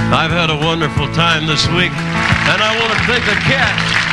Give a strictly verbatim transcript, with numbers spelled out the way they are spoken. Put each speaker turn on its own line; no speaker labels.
I've had a wonderful time this week, and I want to thank the cast